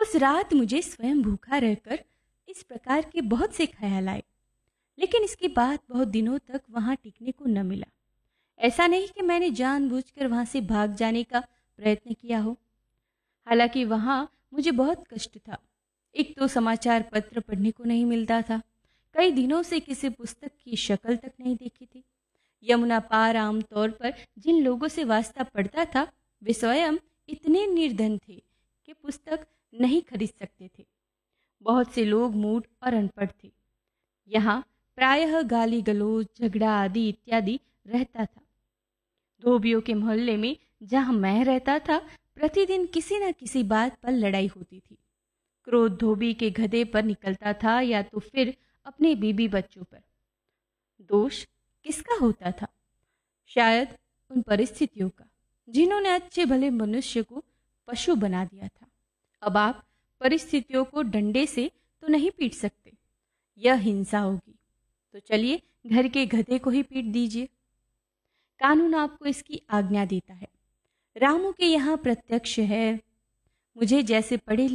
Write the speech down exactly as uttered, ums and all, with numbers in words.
उस रात मुझे स्वयं भूखा रहकर इस प्रकार के बहुत से ख्याल आए, लेकिन इसके बाद बहुत दिनों तक वहां टिकने को न मिला। ऐसा नहीं कि मैंने जानबूझकर वहां से भाग जाने का प्रयत्न किया हो, हालांकि वहां मुझे बहुत कष्ट था। एक तो समाचार पत्र पढ़ने को नहीं मिलता था, कई दिनों से किसी पुस्तक की शक्ल तक नहीं देखी थी। यमुना पार आमतौर पर जिन लोगों से वास्ता पड़ता था वे स्वयं इतने निर्धन थे कि पुस्तक नहीं खरीद सकते थे। बहुत से लोग मूढ़ और अनपढ़ थे। यहाँ प्रायः गाली गलौज, झगड़ा आदि इत्यादि रहता था। धोबियों के मोहल्ले में जहाँ मैं रहता था, प्रतिदिन किसी न किसी बात पर लड़ाई होती थी। क्रोध धोबी के गधे पर निकलता था या तो फिर अपने बीबी बच्चों पर। दोष किसका होता था? शायद उन परिस्थितियों का जिन्होंने अच्छे भले मनुष्य को पशु बना दिया था। अब आप परिस्थितियों को डंडे से तो नहीं पीट सकते, यह हिंसा होगी। तो चलिए घर के गधे को ही पीट दीजिए। कानून आपको इसकी आज्ञा देता है। रामू के यहाँ प्रत्यक्ष है। मुझे जैसे पढ़े